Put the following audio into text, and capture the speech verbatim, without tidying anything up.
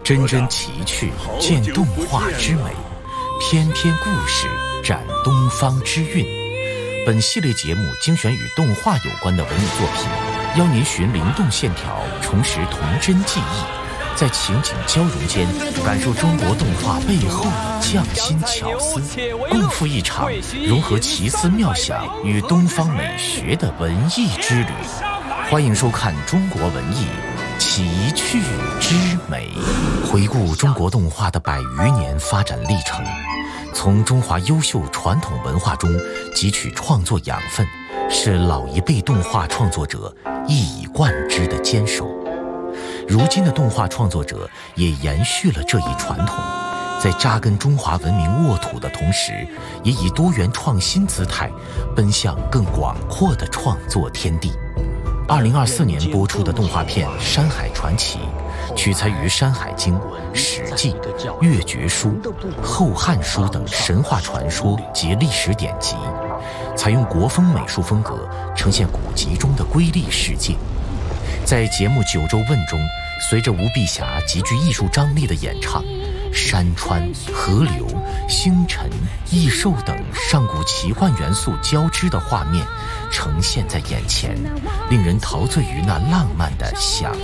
真真奇趣，见动画之美；篇篇故事，展东方之韵。本系列节目精选与动画有关的文艺作品，邀您寻灵动线条，重拾童真记忆，在情景交融间，感受中国动画背后的匠心巧思，共赴一场融合奇思妙想与东方美学的文艺之旅。欢迎收看中国文艺奇趣之美，回顾中国动画的百余年发展历程，从中华优秀传统文化中汲取创作养分，是老一辈动画创作者一以贯之的坚守。如今的动画创作者也延续了这一传统，在扎根中华文明沃土的同时，也以多元创新姿态奔向更广阔的创作天地。二零二四年播出的动画片《山海传奇》，取材于《山海经》《史记》《越绝书》《后汉书》等神话传说及历史典籍，采用国风美术风格，呈现古籍中的瑰丽世界。在节目《九州问》中，随着吴碧霞极具艺术张力的演唱，山川、河流、星辰、异兽等上古奇幻元素交织的画面呈现在眼前，令人陶醉于那浪漫的想